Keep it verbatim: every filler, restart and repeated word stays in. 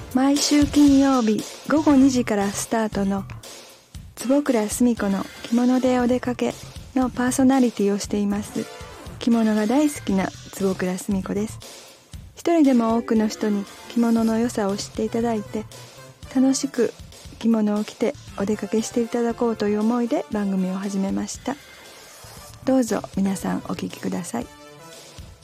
毎週金曜日ごごにじからスタートの坪倉澄子の着物でお出かけのパーソナリティをしています。着物が大好きな坪倉澄子です。一人でも多くの人に着物の良さを知っていただいて、楽しく着物を着てお出かけしていただこうという思いで番組を始めました。どうぞ皆さんお聞きください。